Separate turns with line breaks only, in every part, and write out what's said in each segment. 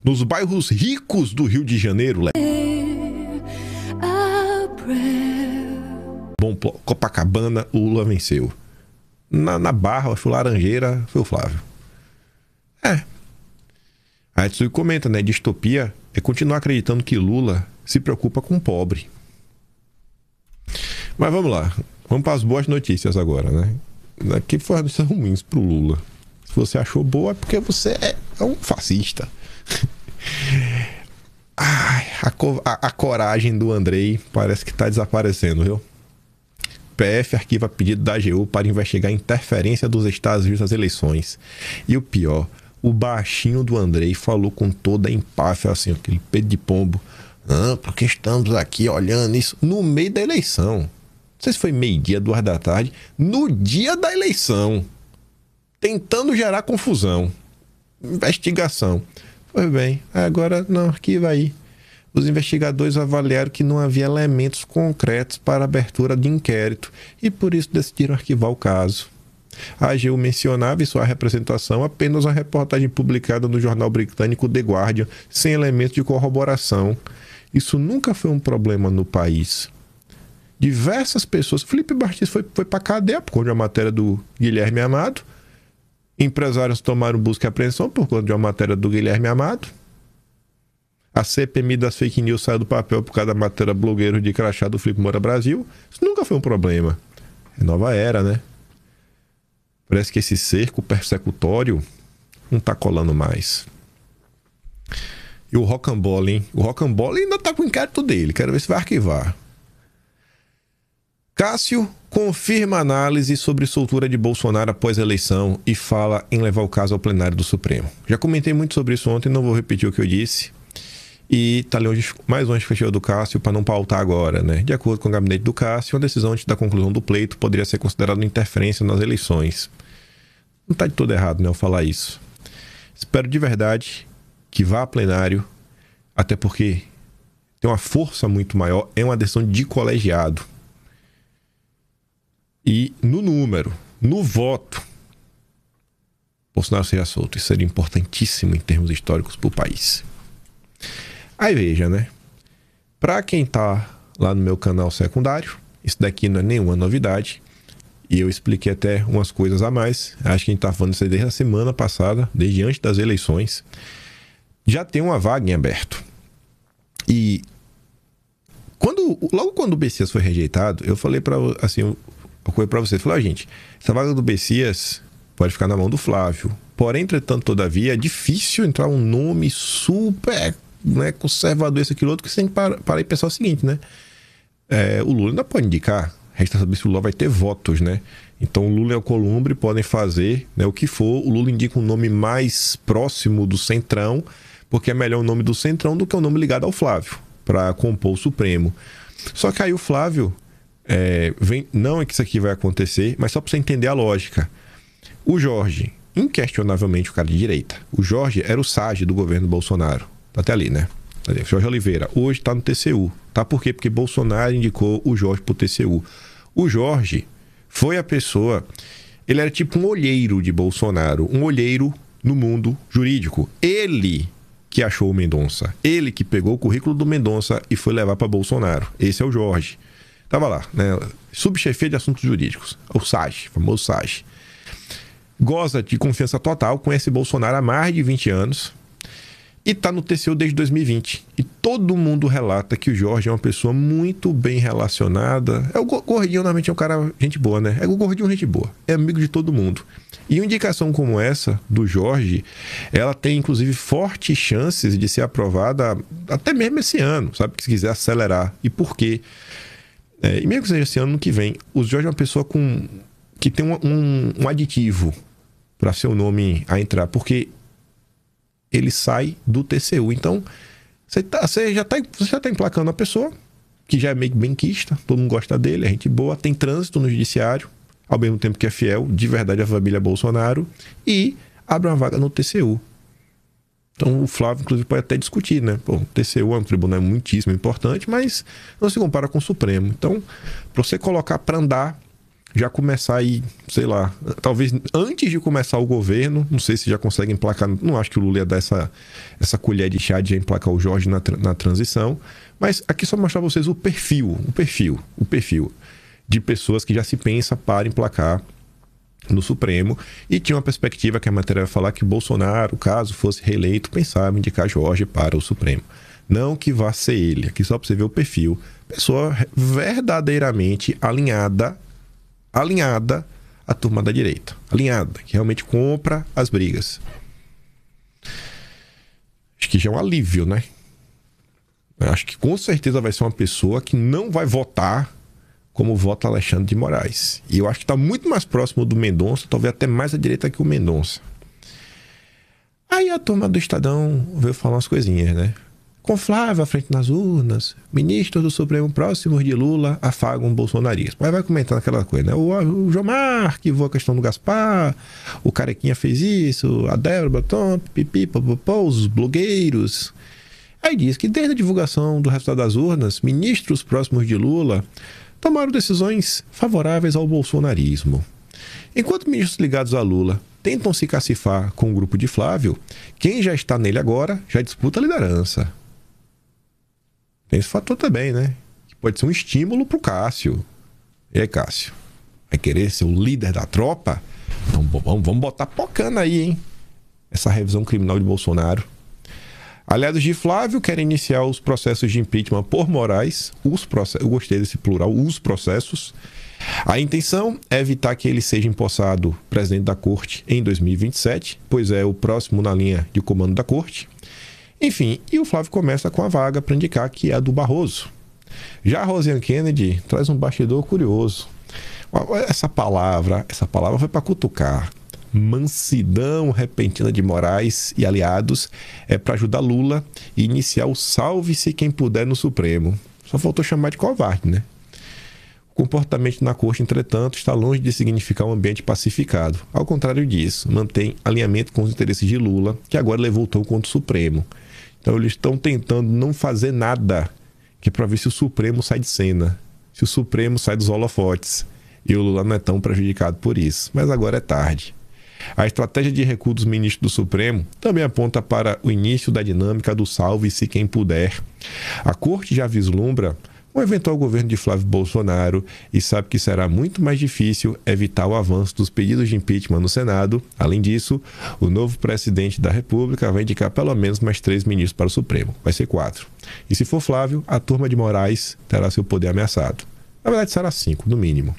nos bairros ricos do Rio de Janeiro. Bom, Copacabana, o Lula venceu. Na Barra, acho que Laranjeira, foi o Flávio. A Edson comenta, né? Distopia é continuar acreditando que Lula se preocupa com o pobre. Mas vamos lá. Vamos para as boas notícias agora, né? Aqui foram notícias ruins pro Lula. Se você achou boa, é porque você é um fascista. Ai, a coragem do Andrei parece que tá desaparecendo, viu? PF arquiva pedido da AGU para investigar a interferência dos Estados Unidos nas eleições. E o pior, o baixinho do Andrei falou com toda a empáfia, assim, aquele peito de pombo. Ah, porque estamos aqui olhando isso no meio da eleição. Não sei se foi meio-dia, 2 da tarde, no dia da eleição. Tentando gerar confusão. Investigação. Pois bem, agora não, arquiva aí. Os investigadores avaliaram que não havia elementos concretos para a abertura de inquérito e por isso decidiram arquivar o caso. A AGU mencionava em sua representação apenas uma reportagem publicada no jornal britânico The Guardian, sem elementos de corroboração. Isso nunca foi um problema no país. Diversas pessoas... Felipe Martins foi para a cadeia por conta de uma matéria do Guilherme Amado. Empresários tomaram busca e apreensão por conta de uma matéria do Guilherme Amado. A CPMI das fake news saiu do papel por causa da matéria blogueiro de crachá do Felipe Moura Brasil. Isso nunca foi um problema. É nova era, né? Parece que esse cerco persecutório não tá colando mais. E o Rocambole, hein? O Rocambole ainda tá com o inquérito dele. Quero ver se vai arquivar. Cássio confirma análise sobre soltura de Bolsonaro após a eleição e fala em levar o caso ao plenário do Supremo. Já comentei muito sobre isso ontem, não vou repetir o que eu disse. E tá ali mais uma justificativa do Cássio para não pautar agora, né? De acordo com o gabinete do Cássio, uma decisão antes da conclusão do pleito poderia ser considerada interferência nas eleições. Não tá de todo errado, né, eu falar isso. Espero de verdade que vá a plenário, até porque tem uma força muito maior, é uma decisão de colegiado. E no número, no voto, Bolsonaro seria solto. Isso seria importantíssimo em termos históricos para o país. Aí veja, né? Para quem tá lá no meu canal secundário, isso daqui não é nenhuma novidade. E eu expliquei até umas coisas a mais. Acho que a gente tá falando isso aí desde a semana passada, desde antes das eleições. Já tem uma vaga em aberto. E logo quando o Bessias foi rejeitado, eu falei para assim, uma coisa para vocês. Falei, gente, essa vaga do Bessias pode ficar na mão do Flávio. Porém, entretanto, todavia, é difícil entrar um nome super, né, conservador, esse aqui outro, que você tem que parar e pensar o seguinte, né? O Lula ainda pode indicar. Resta saber se o Lula vai ter votos, né? Então o Lula e o Alcolumbre podem fazer, né, o que for. O Lula indica um nome mais próximo do Centrão, porque é melhor o nome do Centrão do que o nome ligado ao Flávio, para compor o Supremo. Só que aí o Flávio não é que isso aqui vai acontecer, mas só para você entender a lógica. O Jorge, inquestionavelmente o cara de direita. O Jorge era o SAGE do governo Bolsonaro. Tá até ali, né? Jorge Oliveira. Hoje está no TCU. Tá por quê? Porque Bolsonaro indicou o Jorge pro TCU. O Jorge foi a pessoa... Ele era tipo um olheiro de Bolsonaro. Um olheiro no mundo jurídico. Ele que achou o Mendonça. Ele que pegou o currículo do Mendonça e foi levar para Bolsonaro. Esse é o Jorge. Tava lá, né? Subchefia de assuntos jurídicos. O SAGE, famoso SAGE. Goza de confiança total, conhece Bolsonaro há mais de 20 anos e tá no TCU desde 2020. E todo mundo relata que o Jorge é uma pessoa muito bem relacionada. O Gordinho, normalmente, é um cara gente boa, né? O Gordinho gente boa. É amigo de todo mundo. E uma indicação como essa, do Jorge, ela tem, inclusive, fortes chances de ser aprovada até mesmo esse ano, sabe? Se quiser acelerar. E por quê? E mesmo que seja esse ano que vem, o Jorge é uma pessoa que tem um aditivo para seu nome a entrar, porque ele sai do TCU. Então, você já tá emplacando a pessoa, que já é meio benquista, todo mundo gosta dele, é gente boa, tem trânsito no judiciário, ao mesmo tempo que é fiel, de verdade, à família Bolsonaro, e abre uma vaga no TCU. Então, o Flávio, inclusive, pode até discutir, né? Pô, o TCU é um tribunal muitíssimo importante, mas não se compara com o Supremo. Então, para você colocar para andar, já começar aí, sei lá, talvez antes de começar o governo, não sei se já consegue emplacar, não acho que o Lula ia dar essa colher de chá de emplacar o Jorge na transição, mas aqui só mostrar pra vocês o perfil de pessoas que já se pensa para emplacar no Supremo, e tinha uma perspectiva que a matéria vai falar que Bolsonaro, caso fosse reeleito, pensava em indicar Jorge para o Supremo. Não que vá ser ele, aqui só para você ver o perfil. Pessoa verdadeiramente alinhada à turma da direita. Alinhada, que realmente compra as brigas. Acho que já é um alívio, né? Acho que com certeza vai ser uma pessoa que não vai votar como vota Alexandre de Moraes. E eu acho que está muito mais próximo do Mendonça, talvez até mais à direita que o Mendonça. Aí a turma do Estadão veio falar umas coisinhas, né? Com Flávio à frente nas urnas, ministros do Supremo próximos de Lula afagam o bolsonarismo. Aí vai comentando aquela coisa, né? O Jomar arquivou a questão do Gaspar, o Carequinha fez isso, a Débora Batom, pipi, popopó, os blogueiros. Aí diz que desde a divulgação do resultado das urnas, ministros próximos de Lula tomaram decisões favoráveis ao bolsonarismo. Enquanto ministros ligados a Lula tentam se cacifar com o grupo de Flávio, quem já está nele agora já disputa a liderança. Tem esse fator também, né? Que pode ser um estímulo pro Cássio. E aí, Cássio? Vai querer ser o líder da tropa? Então, vamos botar pocana aí, hein? Essa revisão criminal de Bolsonaro. Aliados de Flávio querem iniciar os processos de impeachment por Moraes. Eu gostei desse plural, os processos. A intenção é evitar que ele seja empossado presidente da Corte em 2027, pois é o próximo na linha de comando da Corte. Enfim, e o Flávio começa com a vaga para indicar que é a do Barroso. Já a Rosiane Kennedy traz um bastidor curioso. Essa palavra foi para cutucar. Mansidão repentina de Moraes e aliados é para ajudar Lula e iniciar o salve-se quem puder no Supremo. Só faltou chamar de covarde, né? O comportamento na corte, entretanto, está longe de significar um ambiente pacificado. Ao contrário disso, mantém alinhamento com os interesses de Lula, que agora levantou contra o Supremo. Então eles estão tentando não fazer nada, que é para ver se o Supremo sai de cena, se o Supremo sai dos holofotes. E o Lula não é tão prejudicado por isso. Mas agora é tarde. A estratégia de recuo dos ministros do Supremo também aponta para o início da dinâmica do salve-se quem puder. A corte já vislumbra um eventual governo de Flávio Bolsonaro e sabe que será muito mais difícil evitar o avanço dos pedidos de impeachment no Senado. Além disso, o novo presidente da República vai indicar pelo menos mais 3 ministros para o Supremo. Vai ser 4. E se for Flávio, a turma de Moraes terá seu poder ameaçado. Na verdade, será 5, no mínimo.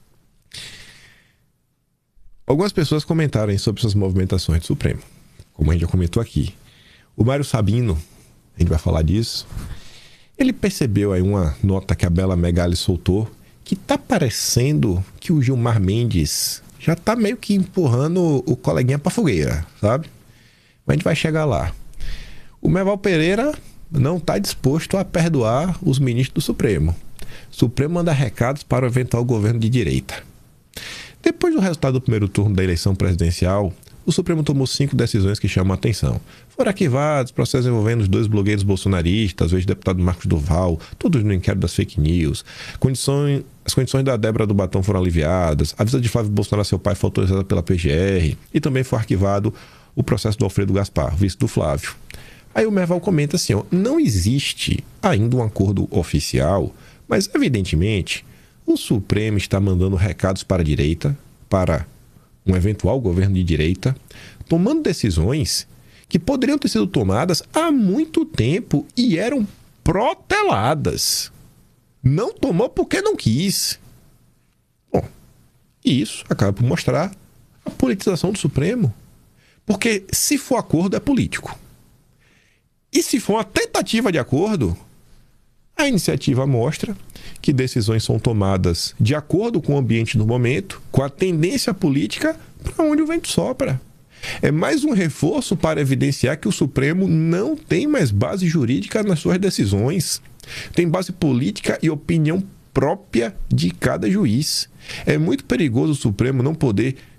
Algumas pessoas comentaram sobre essas movimentações do Supremo, como a gente já comentou aqui. O Mário Sabino, a gente vai falar disso, ele percebeu aí uma nota que a Bela Megali soltou, que tá parecendo que o Gilmar Mendes já tá meio que empurrando o coleguinha pra fogueira, sabe? Mas a gente vai chegar lá. O Merval Pereira não tá disposto a perdoar os ministros do Supremo. O Supremo manda recados para o eventual governo de direita. Depois do resultado do primeiro turno da eleição presidencial, o Supremo tomou 5 decisões que chamam a atenção. Foram arquivados processos envolvendo os 2 blogueiros bolsonaristas, o ex-deputado Marcos Duval, todos no inquérito das fake news. As condições da Débora do Batom foram aliviadas, a visita de Flávio Bolsonaro a seu pai foi autorizada pela PGR e também foi arquivado o processo do Alfredo Gaspar, vice do Flávio. Aí o Merval comenta assim, não existe ainda um acordo oficial, mas evidentemente o Supremo está mandando recados para a direita, para um eventual governo de direita, tomando decisões que poderiam ter sido tomadas há muito tempo e eram proteladas. Não tomou porque não quis. Bom, e isso acaba por mostrar a politização do Supremo. Porque se for acordo, é político. E se for uma tentativa de acordo, a iniciativa mostra que decisões são tomadas de acordo com o ambiente do momento, com a tendência política para onde o vento sopra. É mais um reforço para evidenciar que o Supremo não tem mais base jurídica nas suas decisões. Tem base política e opinião própria de cada juiz. É muito perigoso o Supremo não poder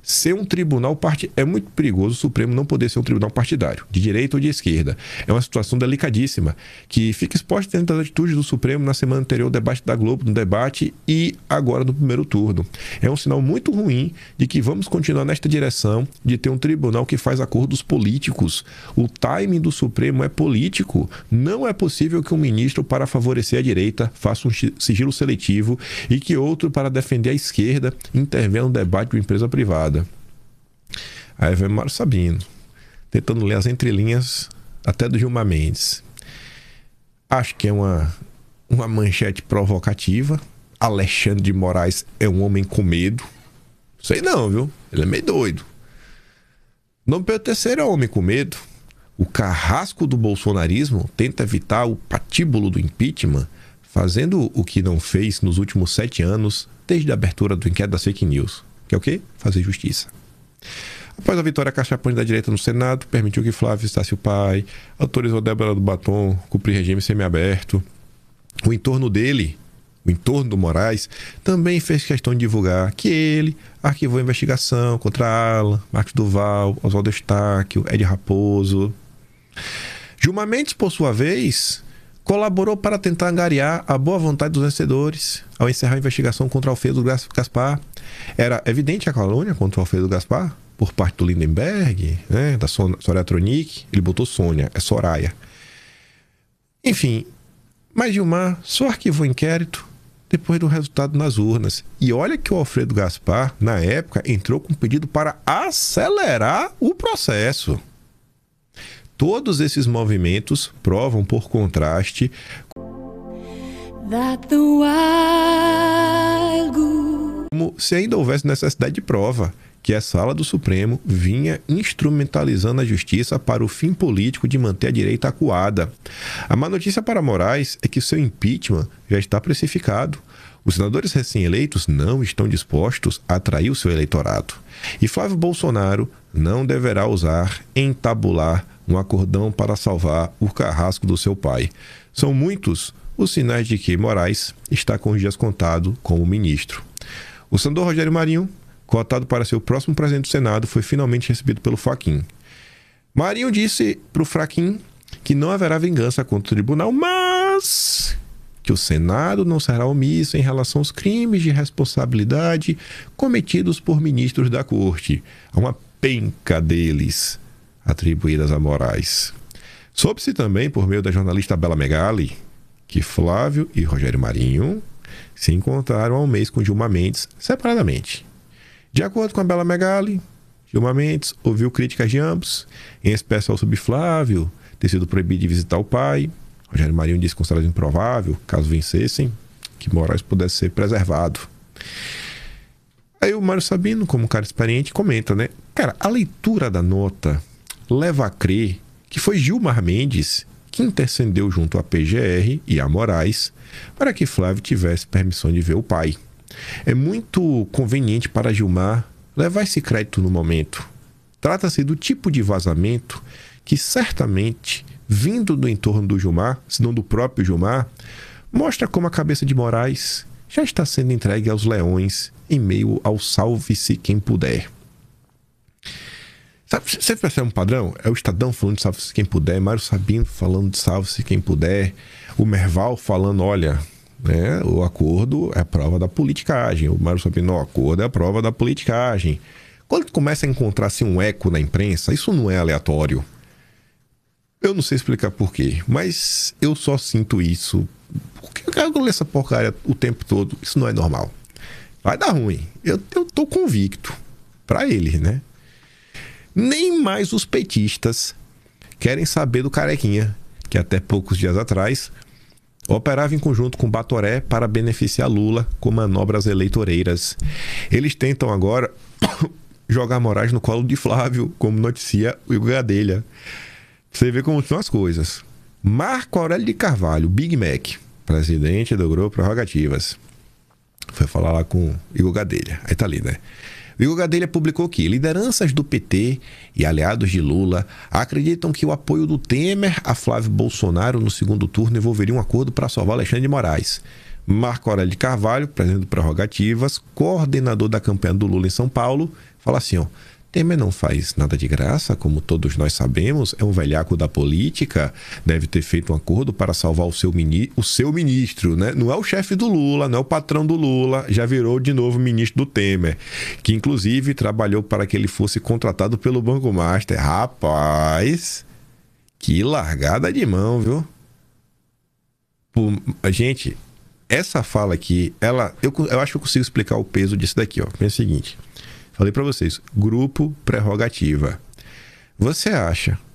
ser um tribunal é muito perigoso o Supremo não poder ser um tribunal partidário, de direita ou de esquerda. É uma situação delicadíssima, que fica exposta dentro das atitudes do Supremo na semana anterior ao debate da Globo, no debate e agora no primeiro turno. É um sinal muito ruim de que vamos continuar nesta direção de ter um tribunal que faz acordos políticos. O timing do Supremo é político. Não é possível que um ministro, para favorecer a direita, faça um sigilo seletivo e que outro, para defender a esquerda, intervenha no debate de uma empresa privada. Aí vem Mário Sabino, tentando ler as entrelinhas até do Gilmar Mendes. Acho que é uma manchete provocativa. Alexandre de Moraes é um homem com medo. Sei não, viu? Ele é meio doido. Dom Pedro III é um homem com medo. O carrasco do bolsonarismo tenta evitar o patíbulo do impeachment, fazendo o que não fez nos últimos 7 anos, desde a abertura do inquérito das fake news. Que é o quê? Fazer justiça. Após a vitória cachapante da direita no Senado, permitiu que Flávio visitasse o pai, autorizou Débora do Batom cumprir regime semiaberto. O entorno do Moraes, também fez questão de divulgar que ele arquivou a investigação contra Alan, Marcos Duval, Oswaldo Eustáquio, Edi Raposo. Gilmar Mendes, por sua vez, colaborou para tentar angariar a boa vontade dos vencedores ao encerrar a investigação contra Alfredo Gaspar. Era evidente a calúnia contra o Alfredo Gaspar por parte do Lindenberg, né, da Soraya Tronic. Ele botou Sônia, é Soraya. Enfim, mas Gilmar só arquivou o inquérito depois do resultado nas urnas. E olha que o Alfredo Gaspar, na época, entrou com um pedido para acelerar o processo. Todos esses movimentos provam, por contraste, como se ainda houvesse necessidade de prova, que a Sala do Supremo vinha instrumentalizando a justiça para o fim político de manter a direita acuada. A má notícia para Moraes é que seu impeachment já está precificado. Os senadores recém-eleitos não estão dispostos a atrair o seu eleitorado. E Flávio Bolsonaro não deverá usar entabular um acordão para salvar o carrasco do seu pai. São muitos os sinais de que Moraes está com os dias contados como ministro. O senador Rogério Marinho, cotado para ser o próximo presidente do Senado, foi finalmente recebido pelo Fachin. Marinho disse para o Fachin que não haverá vingança contra o tribunal, mas que o Senado não será omisso em relação aos crimes de responsabilidade cometidos por ministros da corte. Há uma penca deles atribuídas a Moraes. Soube-se também, por meio da jornalista Bela Megali, que Flávio e Rogério Marinho se encontraram há um mês com Gilmar Mendes separadamente. De acordo com a Bela Megali, Gilmar Mendes ouviu críticas de ambos, em especial sobre Flávio ter sido proibido de visitar o pai. Rogério Marinho disse que considerava improvável, caso vencessem, que Moraes pudesse ser preservado. Aí o Mário Sabino, como um cara experiente, comenta, né? Cara, a leitura da nota leva a crer que foi Gilmar Mendes que intercedeu junto à PGR e a Moraes para que Flávio tivesse permissão de ver o pai. É muito conveniente para Gilmar levar esse crédito no momento. Trata-se do tipo de vazamento que certamente, vindo do entorno do Gilmar, se não do próprio Gilmar, mostra como a cabeça de Moraes já está sendo entregue aos leões em meio ao salve-se quem puder. Sabe, você percebe um padrão? É o Estadão falando de salve-se quem puder, Mário Sabino falando de salve-se quem puder, o Merval falando, olha, né, o acordo é a prova da politicagem. O Mário Sabino, o acordo é a prova da politicagem. Quando começa a encontrar assim, um eco na imprensa, isso não é aleatório. Eu não sei explicar por quê, mas eu só sinto isso. Porque eu quero ler essa porcaria o tempo todo. Isso não é normal. Vai dar ruim. Eu tô convicto. Pra eles, né? Nem mais os petistas querem saber do Carequinha, que até poucos dias atrás operava em conjunto com Batoré para beneficiar Lula com manobras eleitoreiras. Eles tentam agora jogar Moraes no colo de Flávio, como noticia o Igor Gadelha. Você vê como são as coisas. Marco Aurélio de Carvalho, Big Mac, presidente do Grupo Prerrogativas, foi falar lá com Igor Gadelha. Aí tá ali, né? O Igor Gadelha publicou que lideranças do PT e aliados de Lula acreditam que o apoio do Temer a Flávio Bolsonaro no segundo turno envolveria um acordo para salvar Alexandre de Moraes. Marco Aurélio de Carvalho, presidente do Prerrogativas, coordenador da campanha do Lula em São Paulo, fala assim, ó: Temer não faz nada de graça, como todos nós sabemos, é um velhaco da política, deve ter feito um acordo para salvar o seu ministro, né? Não é o chefe do Lula, não é o patrão do Lula, já virou de novo ministro do Temer, que inclusive trabalhou para que ele fosse contratado pelo Banco Master. Rapaz, que largada de mão, viu? Gente, essa fala aqui, eu acho que eu consigo explicar o peso disso daqui, ó. Pensa o seguinte: falei para vocês, grupo Prerrogativa. Você acha